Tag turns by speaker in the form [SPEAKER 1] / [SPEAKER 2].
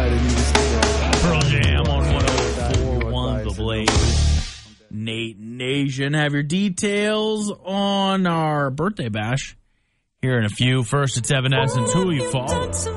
[SPEAKER 1] Pearl Jam on 104.1 The Blaze. Nate Nation, have your details on our birthday bash here in a few. First, it's Evanescence. Who will you follow?